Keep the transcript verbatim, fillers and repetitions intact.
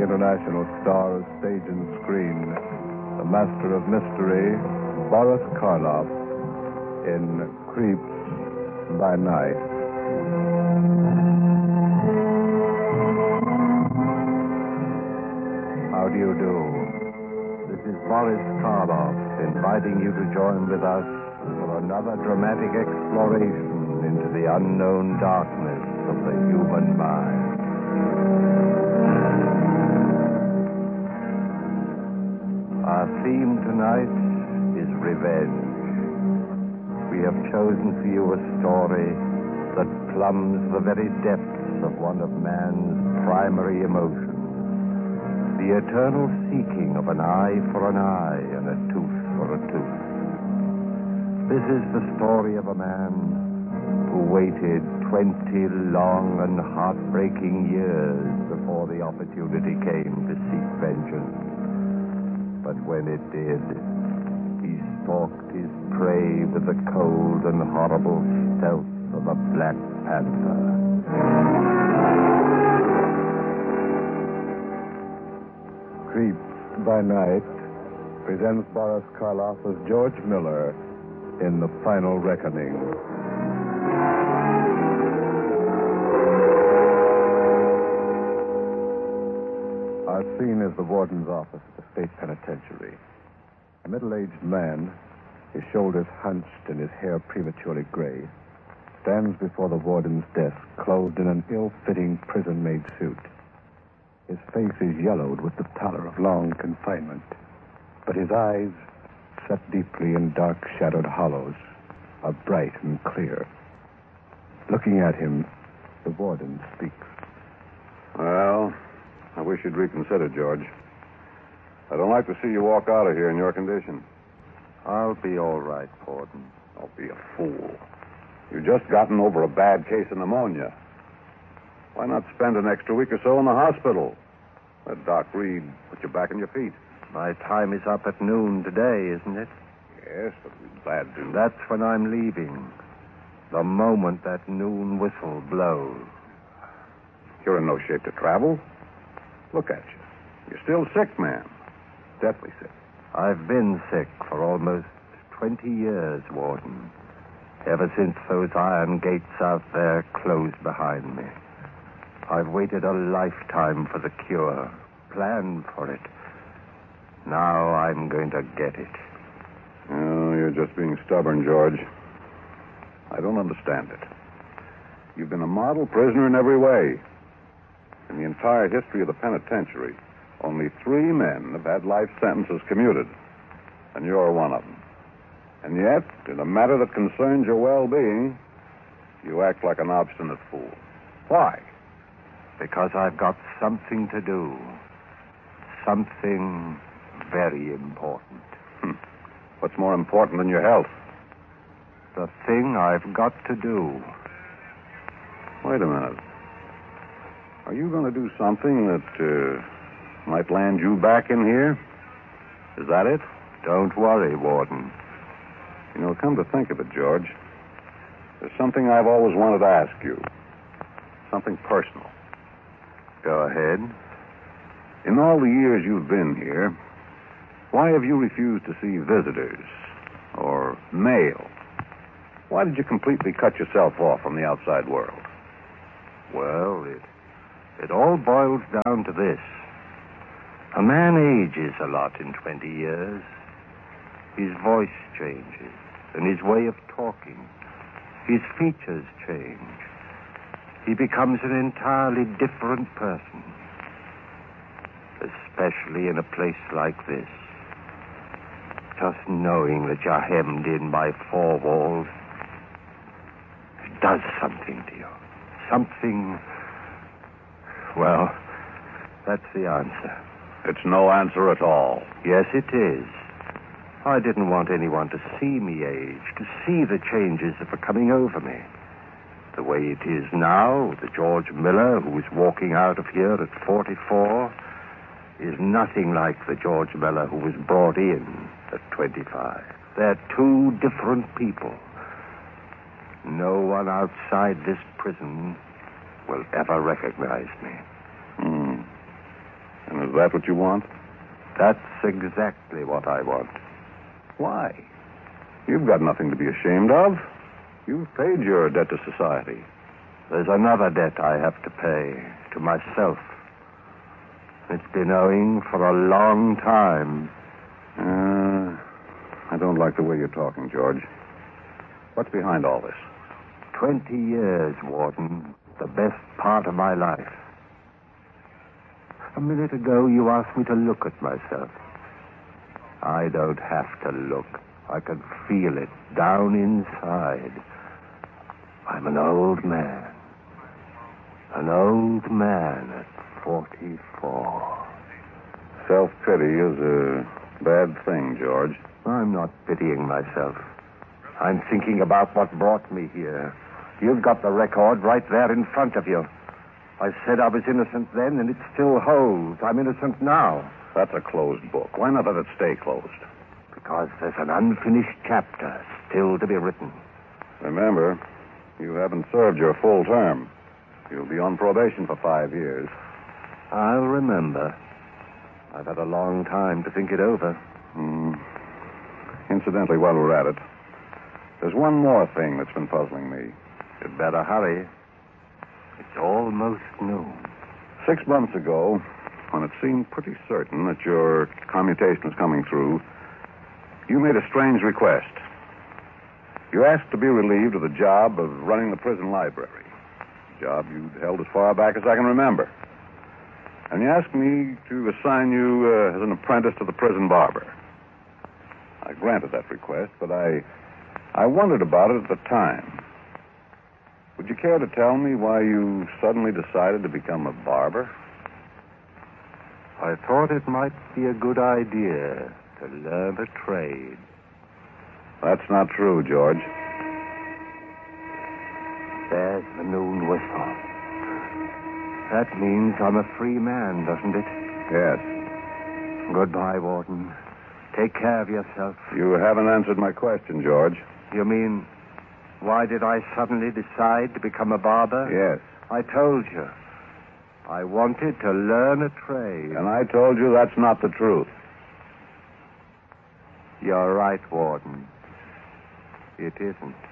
international star of stage and screen, the master of mystery, Boris Karloff, in Creeps by Night. How do you do? This is Boris Karloff inviting you to join with us for another dramatic exploration into the unknown darkness of the human mind. Our theme tonight is revenge. We have chosen for you a story that plumbs the very depths of one of man's primary emotions, the eternal seeking of an eye for an eye and a tooth for a tooth. This is the story of a man who waited twenty long and heartbreaking years before the opportunity came to seek vengeance. But when it did, he stalked his prey with the cold and horrible stealth of a black panther. Creeps by Night presents Boris Karloff as George Miller in The Final Reckoning. Our scene is the warden's office at the state penitentiary. A middle-aged man, his shoulders hunched and his hair prematurely gray, stands before the warden's desk, clothed in an ill-fitting prison-made suit. His face is yellowed with the pallor of long confinement, but his eyes, set deeply in dark-shadowed hollows, are bright and clear. Looking at him, the warden speaks. Well, I wish you'd reconsider, George. I don't like to see you walk out of here in your condition. I'll be all right, Warden. Don't be a fool. You've just gotten over a bad case of pneumonia. Why not spend an extra week or so in the hospital? Let Doc Reed put you back on your feet. My time is up at noon today, isn't it? Yes, but we're glad to. That's when I'm leaving. The moment that noon whistle blows. You're in no shape to travel. Look at you. You're still sick, man. Deathly sick. I've been sick for almost twenty years, Warden. Ever since those iron gates out there closed behind me. I've waited a lifetime for the cure, planned for it. Now I'm going to get it. Oh, you're just being stubborn, George. I don't understand it. You've been a model prisoner in every way. In the entire history of the penitentiary, only three men have had life sentences commuted, and you're one of them. And yet, in a matter that concerns your well-being, you act like an obstinate fool. Why? Because I've got something to do. Something very important. Hmm. What's more important than your health? The thing I've got to do. Wait a minute. Are you going to do something that uh, might land you back in here? Is that it? Don't worry, Warden. You know, come to think of it, George, there's something I've always wanted to ask you. Something personal. Go ahead. In all the years you've been here, why have you refused to see visitors or mail? Why did you completely cut yourself off from the outside world? Well, it, it all boils down to this. A man ages a lot in twenty years. His voice changes, and his way of talking. His features change. He becomes an entirely different person. Especially in a place like this. Just knowing that you're hemmed in by four walls, it does something to you. Something... Well, that's the answer. It's no answer at all. Yes, it is. I didn't want anyone to see me age, to see the changes that were coming over me. The way it is now, the George Miller who is walking out of here at forty-four is nothing like the George Miller who was brought in at twenty-five. They're two different people. No one outside this prison will ever recognize me. Hmm. And Is that what you want? That's exactly what I want. Why? You've got nothing to be ashamed of. You've paid your debt to society. There's another debt I have to pay to myself. It's been owing for a long time. Uh, I don't like the way you're talking, George. What's behind all this? Twenty years, Warden. The best part of my life. A minute ago, you asked me to look at myself. I don't have to look. I can feel it down inside. I'm an old man. An old man at forty-four. Self-pity is a bad thing, George. I'm not pitying myself. I'm thinking about what brought me here. You've got the record right there in front of you. I said I was innocent then, and it still holds. I'm innocent now. That's a closed book. Why not let it stay closed? Because there's an unfinished chapter still to be written. Remember, you haven't served your full term. You'll be on probation for five years. I'll remember. I've had a long time to think it over. Hmm. Incidentally, while we're at it, there's one more thing that's been puzzling me. You'd better hurry. It's almost noon. Six months ago, when it seemed pretty certain that your commutation was coming through, you made a strange request. You asked to be relieved of the job of running the prison library, a job you'd held as far back as I can remember. And you asked me to assign you uh, as an apprentice to the prison barber. I granted that request, but I, I wondered about it at the time. Would you care to tell me why you suddenly decided to become a barber? I thought it might be a good idea to learn a trade. That's not true, George. There's the noon whistle. That means I'm a free man, doesn't it? Yes. Goodbye, Warden. Take care of yourself. You haven't answered my question, George. You mean, why did I suddenly decide to become a barber? Yes. I told you. I wanted to learn a trade. And I told you that's not the truth. You're right, Warden. It isn't.